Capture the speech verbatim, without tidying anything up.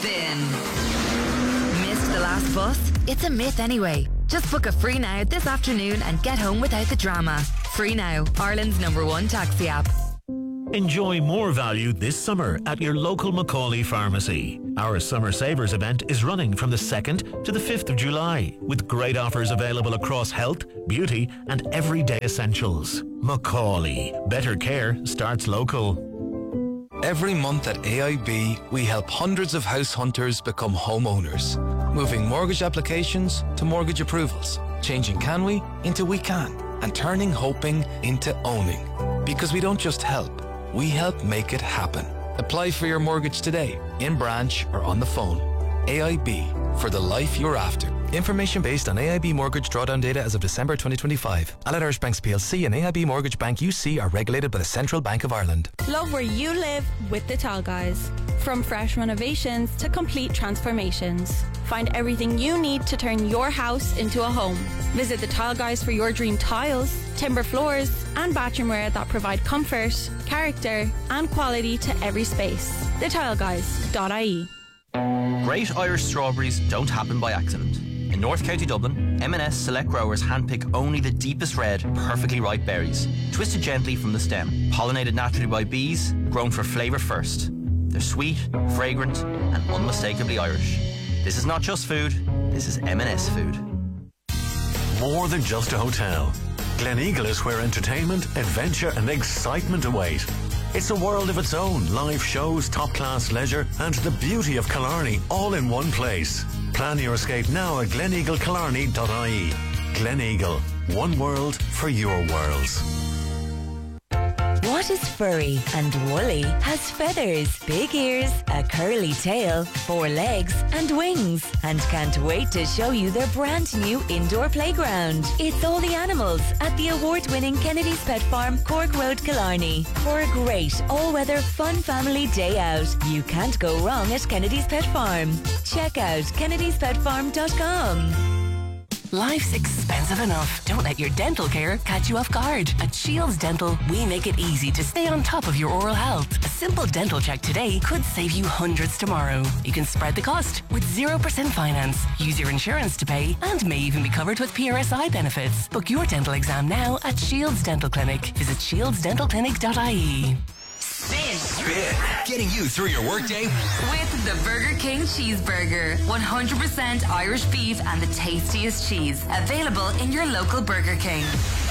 Spin. Missed the last bus? It's a myth anyway. Just book a Free Now this afternoon and get home without the drama. Free Now, Ireland's number one taxi app. Enjoy more value this summer at your local Macaulay pharmacy. Our Summer Savers event is running from the second to the fifth of July, with great offers available across health, beauty and everyday essentials. Macaulay. Better care starts local. Every month at A I B, we help hundreds of house hunters become homeowners, moving mortgage applications to mortgage approvals, changing can we into we can, and turning hoping into owning. Because we don't just help, we help make it happen. Apply for your mortgage today, in branch or on the phone. A I B, for the life you're after. Information based on A I B mortgage drawdown data as of December twenty twenty-five. Allied Irish Banks P L C and A I B Mortgage Bank U C are regulated by the Central Bank of Ireland. Love where you live with the Tile Guys. From fresh renovations to complete transformations. Find everything you need to turn your house into a home. Visit the Tile Guys for your dream tiles, timber floors and bathroomware that provide comfort, character and quality to every space. the tile guys dot I E. Great Irish strawberries don't happen by accident. In North County Dublin, M and S Select Growers handpick only the deepest red, perfectly ripe berries, twisted gently from the stem, pollinated naturally by bees, grown for flavour first. They're sweet, fragrant and unmistakably Irish. This is not just food, this is M and S food. More than just a hotel. Gleneagle is where entertainment, adventure and excitement await. It's a world of its own, live shows, top-class leisure and the beauty of Killarney all in one place. Plan your escape now at gleneagle killarney dot I E. Gleneagle, one world for your worlds. What is furry and woolly, has feathers, big ears, a curly tail, four legs and wings, and can't wait to show you their brand new indoor playground. It's all the animals at the award-winning Kennedy's Pet Farm, Cork Road, Killarney. For a great all-weather fun family day out, you can't go wrong at Kennedy's Pet Farm. Check out kennedys pet farm dot com. Life's expensive enough. Don't let your dental care catch you off guard. At Shields Dental, we make it easy to stay on top of your oral health. A simple dental check today could save you hundreds tomorrow. You can spread the cost with zero percent finance, use your insurance to pay, and may even be covered with P R S I benefits. Book your dental exam now at Shields Dental Clinic. Visit shields dental clinic dot I E. Spin. Spin. Getting you through your workday With the Burger King Cheeseburger. one hundred percent Irish beef and the tastiest cheese. Available in your local Burger King.